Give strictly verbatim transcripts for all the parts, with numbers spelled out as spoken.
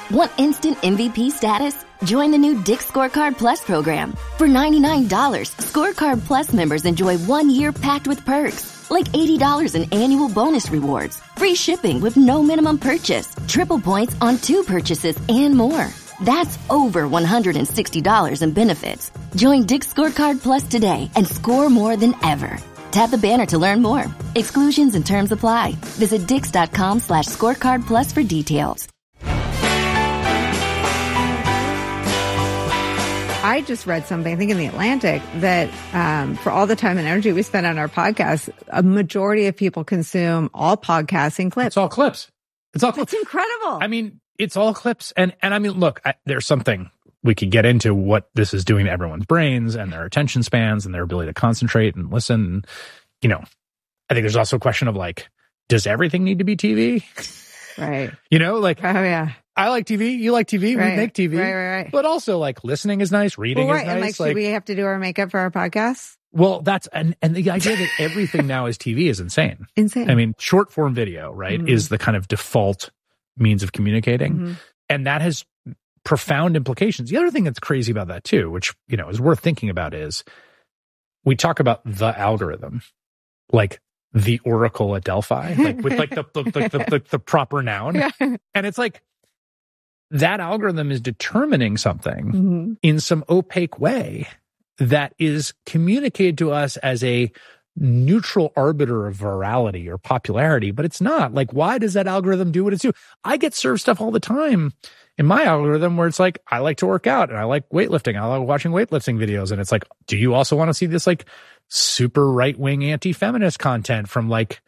Want instant M V P status? Join the new Dick's Scorecard Plus program. For ninety-nine dollars, Scorecard Plus members enjoy one year packed with perks, like eighty dollars in annual bonus rewards, free shipping with no minimum purchase, triple points on two purchases, and more. That's over one hundred sixty dollars in benefits. Join Dick's Scorecard Plus today and score more than ever. Tap the banner to learn more. Exclusions and terms apply. Visit dix.com slash scorecard plus for details. I just read something, I think in The Atlantic, that um, for all the time and energy we spend on our podcasts, a majority of people consume all podcasts in clips. It's all clips. It's all clips. It's incredible. I mean, it's all clips. And, and I mean, look, I, there's something we could get into what this is doing to everyone's brains and their attention spans and their ability to concentrate and listen. And, you know, I think there's also a question of like, does everything need to be T V? Right. You know, like, oh, yeah. I like T V. You like T V. Right. We make T V. Right, right, right. But also, like, listening is nice. Reading well, right. is nice. And like, like, should we have to do our makeup for our podcast? Well, that's, and, and the idea that everything now is T V is insane. Insane. I mean, short form video, right, mm-hmm. is the kind of default means of communicating. Mm-hmm. And that has profound implications. The other thing that's crazy about that too, which, you know, is worth thinking about, is we talk about the algorithm, like the Oracle at Delphi, like with like the, the, the, the, the, the proper noun. Yeah. And it's like, that algorithm is determining something mm-hmm. in some opaque way that is communicated to us as a neutral arbiter of virality or popularity, but it's not. Like, why does that algorithm do what it's doing? I get served stuff all the time in my algorithm where it's like, I like to work out and I like weightlifting. I like watching weightlifting videos. And it's like, do you also want to see this like super right-wing anti-feminist content from like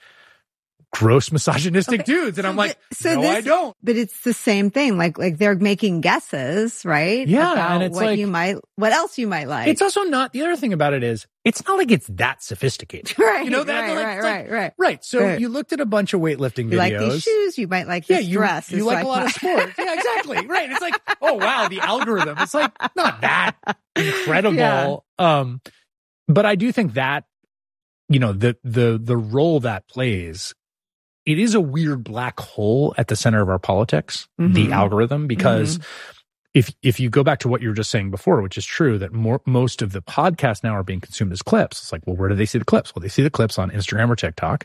gross misogynistic okay. dudes? And so I'm like, the, so no, this, I don't. But it's the same thing. Like, like they're making guesses, right? Yeah. About and it's what like, you might, what else you might like. It's also not, the other thing about it is, it's not like it's that sophisticated. Right. You know, that, right, like, right, like, right, right. Right. So right. you looked at a bunch of weightlifting videos. You like these shoes. You might like this yeah, you, dress. You like, like a lot my... of sports. Yeah, exactly. Right. It's like, oh, wow, the algorithm. It's like, not that incredible. Yeah. Um, but I do think that, you know, the, the, the role that plays, it is a weird black hole at the center of our politics, mm-hmm. the algorithm, because mm-hmm. if if you go back to what you were just saying before, which is true, that more, most of the podcasts now are being consumed as clips. It's like, well, where do they see the clips? Well, they see the clips on Instagram or TikTok,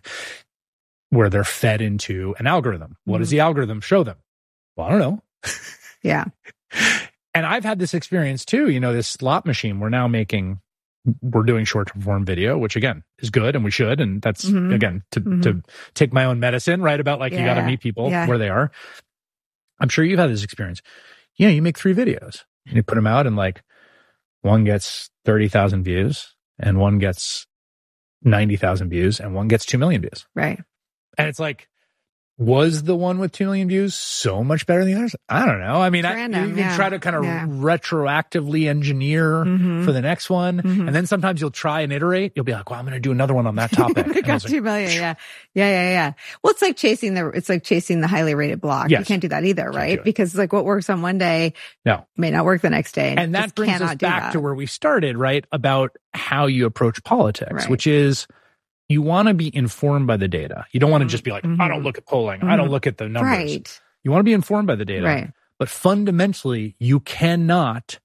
where they're fed into an algorithm. What mm-hmm. does the algorithm show them? Well, I don't know. Yeah. And I've had this experience too. You know, this slot machine, we're now making... We're doing short form video, which again is good and we should. And that's mm-hmm. again, to, mm-hmm. to take my own medicine, right? About like, yeah. you got to meet people yeah. where they are. I'm sure you've had this experience. Yeah. You make three videos and you put them out and like one gets thirty thousand views and one gets ninety thousand views and one gets two million views. Right. And it's like, was the one with two million views so much better than the others? I don't know. I mean, I, random, you can yeah. try to kind of yeah. retroactively engineer mm-hmm. for the next one. Mm-hmm. And then sometimes you'll try and iterate. You'll be like, well, I'm going to do another one on that topic. I got two million. Yeah. Yeah. Yeah. Yeah. Well, it's like chasing the, it's like chasing the highly rated block. Yes. You can't do that either, right? Because like what works on one day no. may not work the next day. And, and that brings us back to where we started, right? About how you approach politics, right. which is, you want to be informed by the data. You don't want to just be like, mm-hmm. I don't look at polling. Mm-hmm. I don't look at the numbers. Right. You want to be informed by the data. Right. But fundamentally, you cannot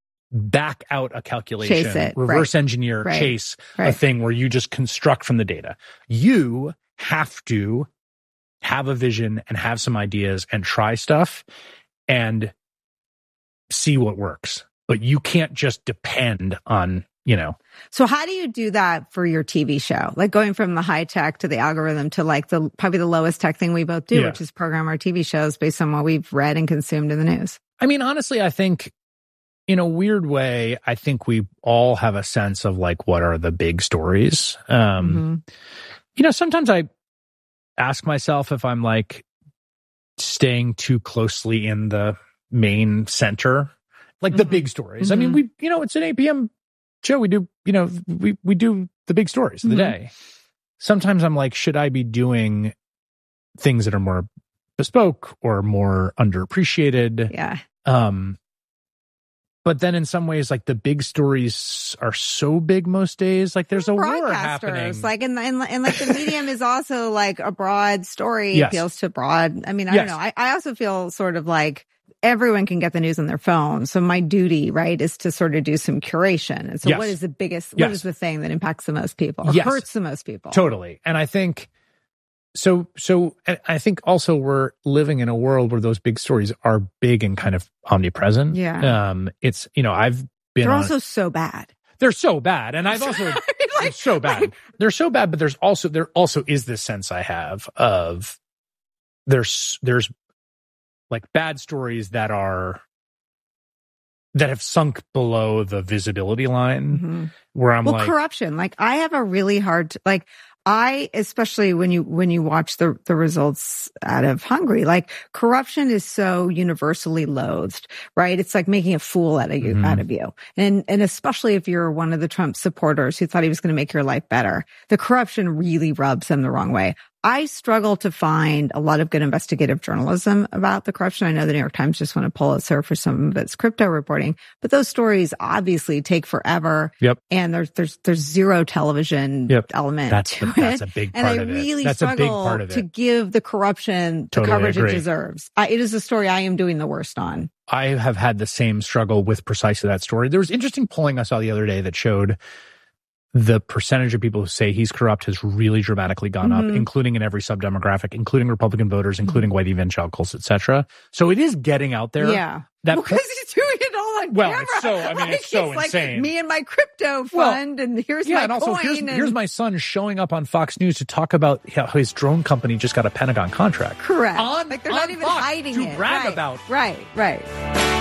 back out a calculation, chase it. reverse right. engineer, right. chase right. a thing where you just construct from the data. You have to have a vision and have some ideas and try stuff and see what works. But you can't just depend on, you know. So how do you do that for your T V show? Like going from the high tech to the algorithm to like the probably the lowest tech thing we both do, yeah. which is program our T V shows based on what we've read and consumed in the news. I mean, honestly, I think in a weird way, I think we all have a sense of like, what are the big stories? Um, mm-hmm. You know, sometimes I ask myself if I'm like staying too closely in the main center, like mm-hmm. the big stories. Mm-hmm. I mean, we, you know, it's an eight p.m. show. We do, you know, we, we do the big stories of the mm-hmm. day. Sometimes I'm like, should I be doing things that are more bespoke or more underappreciated? Yeah. Um, but then in some ways, like the big stories are so big most days. Like there's a war happening. Like, and, and, and like the medium is also like a broad story, yes. appeals to broad. I mean, I yes. don't know. I, I also feel sort of like everyone can get the news on their phone. So my duty, right, is to sort of do some curation. And so yes. what is the biggest, yes. what is the thing that impacts the most people or yes. hurts the most people? Totally. And I think, so, so I think also we're living in a world where those big stories are big and kind of omnipresent. Yeah. Um, it's, you know, I've been They're on, also so bad. They're so bad. And I've also, like, they're so bad. Like, they're so bad, but there's also, there also is this sense I have of there's, there's like bad stories that are, that have sunk below the visibility line mm-hmm. where I'm well, like. corruption. Like I have a really hard, like I, especially when you, when you watch the, the results out of Hungary, like corruption is so universally loathed, right? It's like making a fool out of you, mm-hmm. out of you. And, and especially if you're one of the Trump supporters who thought he was going to make your life better, the corruption really rubs them the wrong way. I struggle to find a lot of good investigative journalism about the corruption. I know the New York Times just won a Pulitzer for some of its crypto reporting, but those stories obviously take forever. Yep. And there's, there's, there's zero television yep. element that's to the, it. That's a big part and I of it. really That's struggle a big part of it. to give the corruption the Totally coverage agree. it deserves. Uh, it is a story I am doing the worst on. I have had the same struggle with precisely that story. There was interesting polling I saw the other day that showed the percentage of people who say he's corrupt has really dramatically gone mm-hmm. up, including in every sub-demographic, including Republican voters, including mm-hmm. white evangelicals, et cetera. So it is getting out there. Yeah. That because po- he's doing it all on well, camera. It's so, I mean, like, it's so like, insane. Me and my crypto fund, well, and here's yeah, my and also coin. here's, and... here's my son showing up on Fox News to talk about how his drone company just got a Pentagon contract. Correct. On, like they're on not even Fox hiding to it. brag right. about. Right, right.